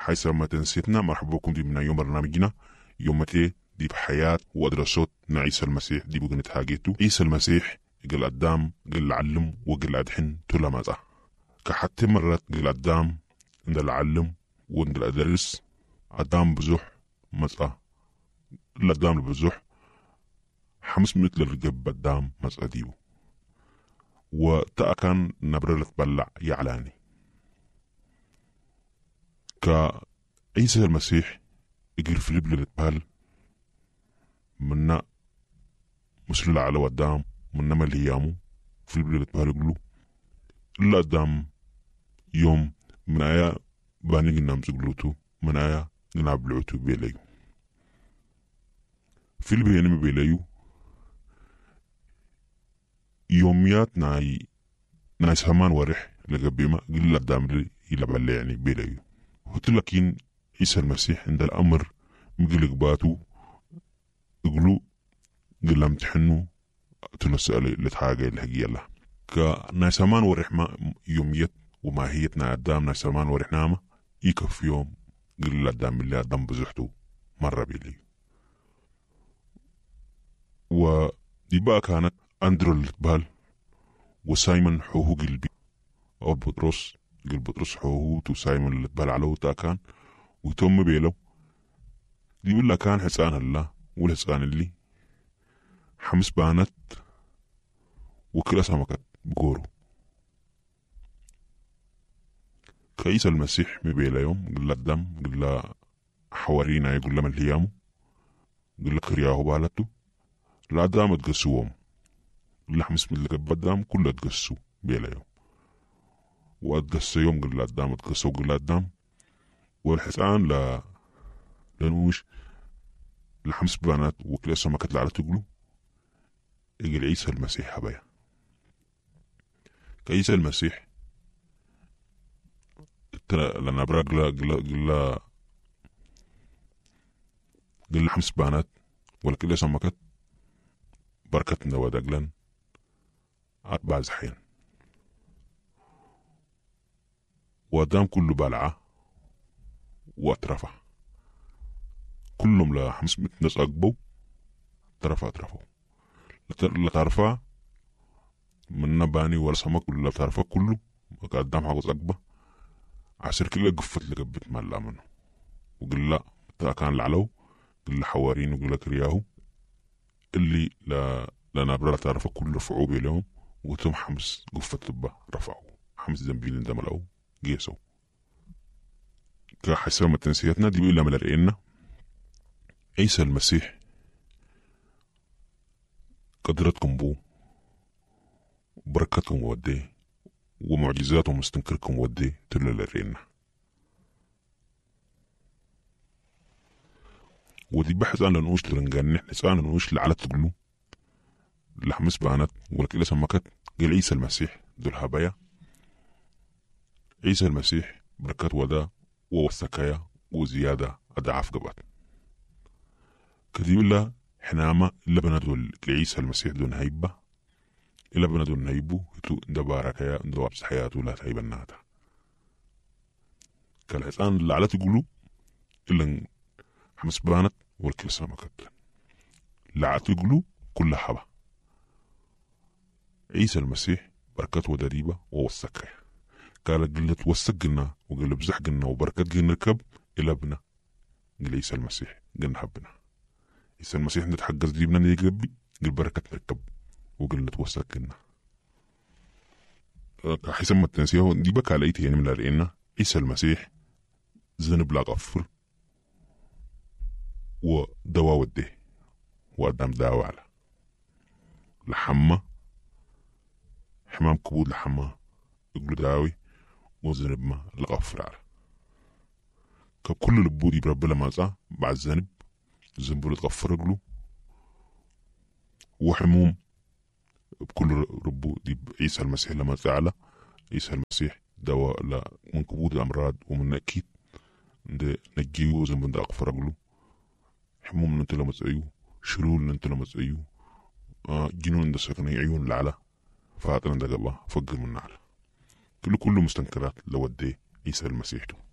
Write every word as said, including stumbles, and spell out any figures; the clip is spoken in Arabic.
حيث ما تنسيتنا مرحبا بكم دي من يوم برنامجنا يومتي دي بحياة وأدرسوت نا عيسى المسيح دي بقنت حاجيتو عيسى المسيح قل قدام قل علم وقل أدحن تلا مزا كحتى مرات قل قدام عند العلم وعند الأدرس قدام بزح مزا القدام بزح حمس مثل الرقب قدام مزا ديو وتأكن نبرلت بلع يعلاني كعيسى المسيح يقر في لبل البال منا مسلل على ودام منا مليامو في لبل البال يقولوا إلا قدام يوم من آية باني قنام زقلوتو من آية نلعب لعوتو بيليو في البياني بيليو يوميات ناي ناي سهمان ورح لقبيما قل قدام لي يلعب اللي يعني بيليو لكن عيسى المسيح عند الأمر مقلق باتو يقولوا قل امتحنوا تنسأل لتحاجة الحقيقة الله كناس سمان ورحمة يوميت وماهيتنا قدام ناس سمان ورحنامة يكف يوم قل قدام اللي قدام بزحتو مرة بيلي ودي بقى كانت أندرو الاتبال وسايمون حوهو قلبي أو بطرس قل بطرس حوهو تو سايمون الاتبال على تاكان ويتم بيلو دي بلا كان حسان الله والحسان اللي حمس بانت وكلا سمكت بقورو كعيسى المسيح مبيلا يوم قل الدم قل حوارينا يقول لما الهيامو قل كرياهو بالتو لا دام تقسوهم قل حمس من اللي قبدام كله تقسو بيلا يوم واتقسو يوم قل الدام تقسو قل الدام والحسان لا لنوش لحمس بانات وكلا سمكت لعلى تقلو يقل عيسى المسيح هبايا كعيسى المسيح لنا برا قلا قلا قلا قلا حمس بانات ولا كلا سمكت بركة نواد أقلن أربع زحين ودام كله بلعة وأطرفه كلهم لحمس متنس أقبو طرفه أطرفه لطرفه من نباني ولا سمك ولا طرفه كله قدام حاجة أقبه عشر كله قفت لقبت مالا منه وقل لا كان العلو قل حوارين وقل كرياهو اللي لا لنا برا تعرفه كل رفعوا بيلهم وتم حمس قفة تبا رفعوا حمس زنبيل اندملوا قيسوا كحسب ما تنسيتنا دي بيقول لما لقينا عيسى المسيح قدرتكم بو بركتكم وديه ومعجزاتهم مستنكركم وديه تلا لقينا ودي بحث عن لنوش لرنجان نحن عن لنوش لعلى تقلو لحمس بانت ولك إلا سمكت قال عيسى المسيح دول هبايا عيسى المسيح بركات ودا ووسكايا وزيادة أضعاف قبات كذب الله حناما إلا بندول لعيسى المسيح دون هيبة إلا بندول نهيبو يتو دباركايا دوابس حياته لا تهيب الناتا كالحسان اللي على تقولو إلا حمس بانت ولك إلا سمكت لا تقولو كل حبا عيسى المسيح بركات ودريبة ووسكها قال قلة وسقنا وقال بزحقنا وبركات قلنا نركب إلى ابنا قال عيسى المسيح قلنا حبنا عيسى المسيح نتحقز ديبنا نيقربي قال بركة نركب وقلنا توسقنا حسب ما التنسيه دي بكى على ايتي يعني من لقينا عيسى المسيح ذنب لا غفر ودواء وده وقدام داوى على لحمة حمام كبود لحمة يقولوا داوي وذنب ما لغفر على كل البودي برب لما زع بعد ذنب ذنبه لتغفر يقولوا وحموم بكل ربو دي عيسى المسيح لما زعله عيسى المسيح دواء لا من كبود الأمراض ومن أكيد نجيو ذنب ده أغفر يقولوا حموم ننت لما تأيو شلول ننت لما تأيو آه جنون ده سكني عيون العلا فاتنا ده قبا فقر من نعلى كله كله مستنكرات لودي عيسى المسيح